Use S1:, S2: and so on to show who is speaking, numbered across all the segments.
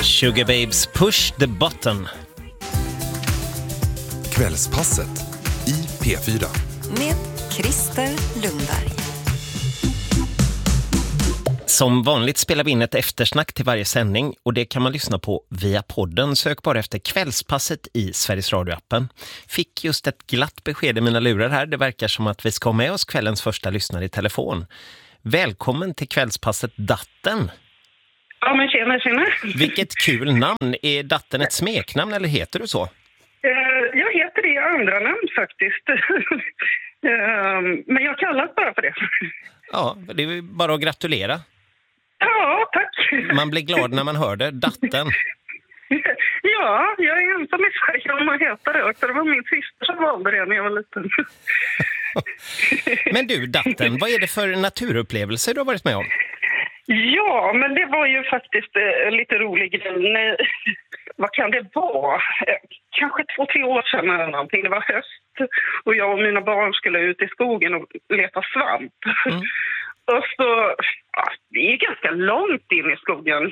S1: Sugar Babes, Push the Button.
S2: Kvällspasset i P4.
S3: Med Christer Lundberg.
S1: Som vanligt spelar vi in ett eftersnack till varje sändning och det kan man lyssna på via podden. Sök bara efter Kvällspasset i Sveriges Radio-appen. Fick just ett glatt besked i mina lurar här. Det verkar som att vi ska ha med oss kvällens första lyssnare i telefon. Välkommen till Kvällspasset Datten.
S4: Ja, men tjena.
S1: Vilket kul namn. Är Datten ett smeknamn eller heter du så?
S4: Jag heter det i andra namn faktiskt. Men jag kallas bara för det.
S1: Ja, det är bara att gratulera.
S4: Ja, tack.
S1: Man blir glad när man hör det. Datten.
S4: Ja, jag är ensam i Sverige om att heta det. Det var min syster som valde det när jag var liten.
S1: Men du, Datten, vad är det för naturupplevelser du har varit med om?
S4: Ja, men det var ju faktiskt lite rolig grej. Vad kan det vara? Kanske 2-3 år sedan eller någonting. Det var höst och jag och mina barn skulle ut i skogen och leta svamp. Mm. Och så, det är ganska långt in i skogen.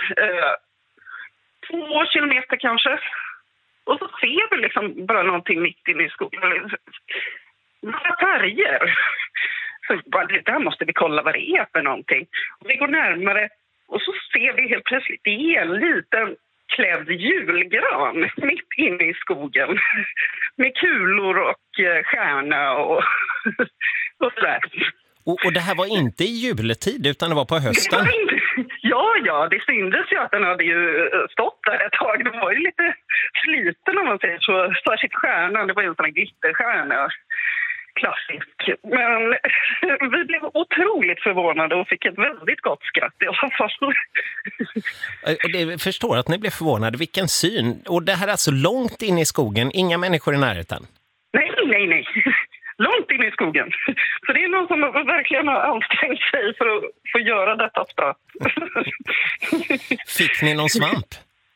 S4: 2 kilometer kanske. Och så ser vi liksom bara någonting mitt inne i skogen. Några färger. Så bara, det där måste vi kolla vad det är för någonting. Och vi går närmare och så ser vi helt plötsligt det är en liten klädd julgran mitt inne i skogen. Med kulor och stjärna och sådär.
S1: Och det här var inte i juletid utan det var på hösten?
S4: Ja, det syntes ju att den hade ju stått där ett tag. Det var ju lite sliten om man säger så. Särskilt stjärnan, det var ju en sån här glitterstjärna. Klassisk. Men vi blev otroligt förvånade och fick ett väldigt gott skratt i alla fall.
S1: Jag förstår att ni blev förvånade. Vilken syn. Och det här är alltså långt in i skogen. Inga människor i närheten.
S4: Nej. Långt in i skogen. Så det är någon som verkligen har ansträngt sig för att få göra detta straff.
S1: Fick ni någon svamp?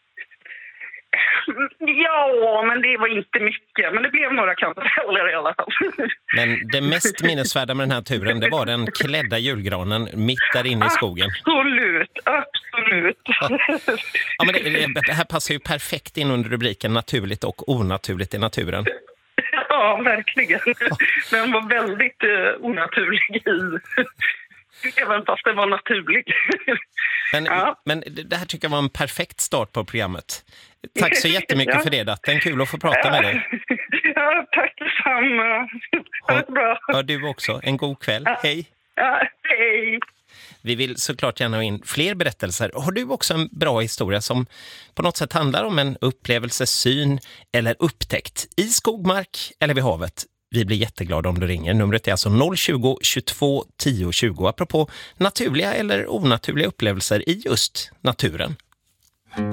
S4: Ja, men det var inte mycket. Men det blev några kantareller i alla fall. Men
S1: det mest minnesvärda med den här turen, det var den klädda julgranen mitt där inne i skogen.
S4: Absolut.
S1: Ja, men det här passar ju perfekt in under rubriken naturligt och onaturligt i naturen.
S4: Ja, verkligen. Den var väldigt onaturlig även fast den var naturlig.
S1: Men det här tycker jag var en perfekt start på programmet. Tack så jättemycket för det, Datten. Kul att få prata med dig.
S4: Ja, tack detsamma. Ha det bra.
S1: Ja, du också. En god kväll. Hej.
S4: Ja, hej.
S1: Vi vill såklart gärna ha in fler berättelser. Har du också en bra historia som på något sätt handlar om en upplevelse, syn eller upptäckt i skogmark eller vid havet? Vi blir jätteglada om du ringer. Numret är alltså 020 22 10 20 apropå naturliga eller onaturliga upplevelser i just naturen.